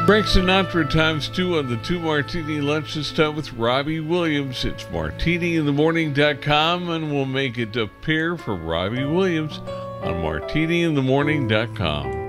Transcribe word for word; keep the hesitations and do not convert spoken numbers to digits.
Frank Sinatra times two on the Two Martini Lunch this time with Robbie Williams. It's martini in the morning dot com, and we'll make it appear for Robbie Williams on martini in the morning dot com.